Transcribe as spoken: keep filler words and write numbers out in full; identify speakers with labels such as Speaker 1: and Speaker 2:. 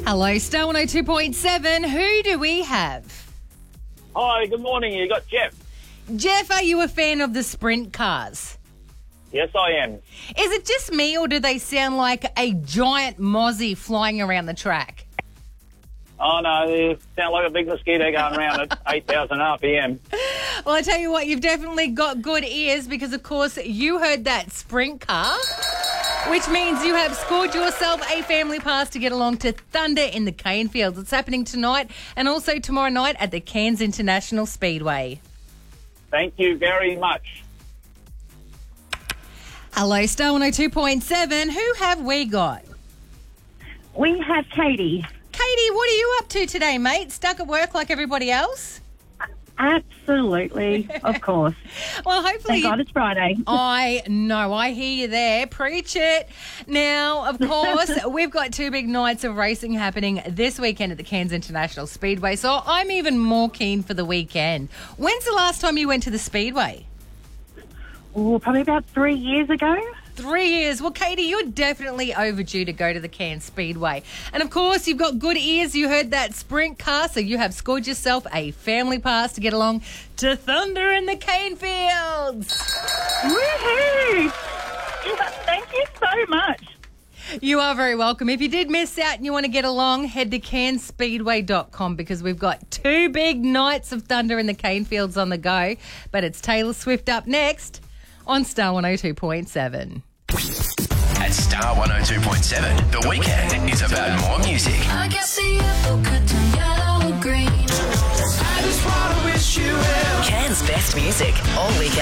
Speaker 1: Hello, Star one oh two point seven. Who do we have?
Speaker 2: Hi, good morning. You got Jeff.
Speaker 1: Jeff, are you a fan of the sprint cars?
Speaker 2: Yes, I am.
Speaker 1: Is it just me, or do they sound like a giant mozzie flying around the track?
Speaker 2: Oh, no, they sound like a big mosquito going around at eight thousand R P M.
Speaker 1: Well, I tell you what, you've definitely got good ears because, of course, you heard that sprint car, which means you have scored yourself a family pass to get along to Thunder in the Cane Fields. It's happening tonight and also tomorrow night at the Cairns International Speedway.
Speaker 2: Thank you very much.
Speaker 1: Hello, Star one oh two point seven. Who have we got?
Speaker 3: We have Katie.
Speaker 1: Katie, what are you up to today, mate? Stuck at work like everybody else?
Speaker 3: Absolutely, of course.
Speaker 1: Well, hopefully...
Speaker 3: Thank God it's Friday.
Speaker 1: I know, I hear you there. Preach it. Now, of course, we've got two big nights of racing happening this weekend at the Cairns International Speedway, so I'm even more keen for the weekend. When's the last time you went to the Speedway?
Speaker 3: Oh, probably about three years ago.
Speaker 1: Three years. Well, Katie, you're definitely overdue to go to the Cairns Speedway. And, of course, you've got good ears. You heard that sprint car, so you have scored yourself a family pass to get along to Thunder in the Cane Fields.
Speaker 3: Woohoo! Thank you so much.
Speaker 1: You are very welcome. If you did miss out and you want to get along, head to cairns speedway dot com because we've got two big nights of Thunder in the Cane Fields on the go. But it's Taylor Swift up next on Star one oh two point seven.
Speaker 4: At Star one oh two point seven, the weekend is about more music.
Speaker 5: I guess the apple could turn yellow or green.
Speaker 4: I just wanna wish you well.
Speaker 6: Cairns' best music all weekend.